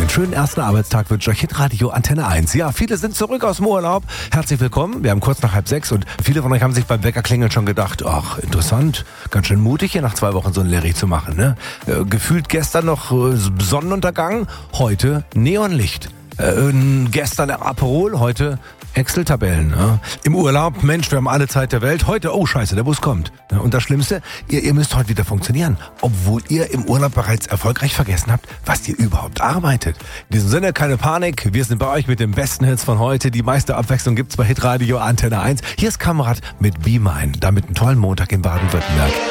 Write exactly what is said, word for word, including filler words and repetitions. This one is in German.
schönen ersten Arbeitstag wünscht euch Hitradio Antenne eins. Ja, viele sind zurück aus dem Urlaub. Herzlich willkommen. Wir haben kurz nach halb sechs und viele von euch haben sich beim Weckerklingeln schon gedacht, ach, interessant, ganz schön mutig hier nach zwei Wochen so ein Larry zu machen, ne? Äh, gefühlt gestern noch äh, Sonnenuntergang, heute Neonlicht. Äh, gestern Aperol, heute Excel-Tabellen. Ja. Im Urlaub, Mensch, wir haben alle Zeit der Welt. Heute, oh scheiße, der Bus kommt. Ja, und das Schlimmste, ihr, ihr müsst heute wieder funktionieren. Obwohl ihr im Urlaub bereits erfolgreich vergessen habt, was ihr überhaupt arbeitet. In diesem Sinne, keine Panik. Wir sind bei euch mit den besten Hits von heute. Die meiste Abwechslung gibt's bei Hitradio Antenne eins. Hier ist Kamerad mit Be Mine. Damit einen tollen Montag in Baden-Württemberg.